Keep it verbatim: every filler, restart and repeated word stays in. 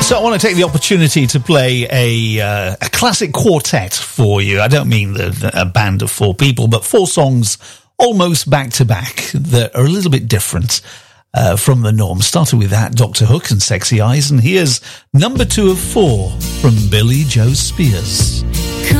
So I want to take the opportunity to play a uh, a classic quartet for you. I don't mean the, the, a band of four people, but four songs almost back to back that are a little bit different uh, from the norm. Started with that, Doctor Hook and Sexy Eyes, and here's number two of four from Billy Joe Spears.